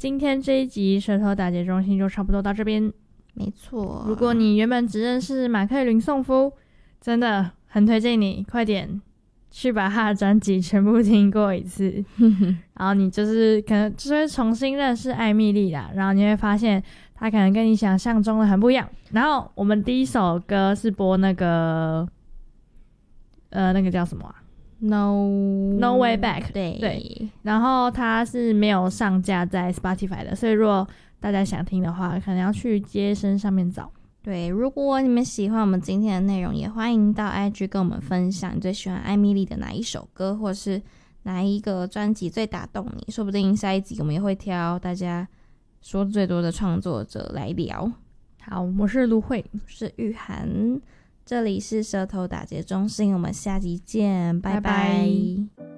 今天这一集舌头打结中心就差不多到这边。 没错， 如果你原本只认识马克·林颂夫，真的很推荐你快点去把他的专辑全部听过一次然后你就是可能就是会重新认识艾蜜莉啦，然后你会发现他可能跟你想象中的很不一样。然后我们第一首歌是播那个那个叫什么啊？No Way Back。 对，然后它是没有上架在 Spotify 的，所以如果大家想听的话可能要去街声上面找。 对，如果你们喜欢我们今天的内容，也欢迎到 IG 跟我们分享你最喜欢艾蜜莉的哪一首歌，或是哪一个专辑最打动你，说不定下一集我们也会挑大家说最多的创作者来聊。 好，我是芦荟， 我是玉涵，这里是舌头打结中心，我们下集见，拜拜。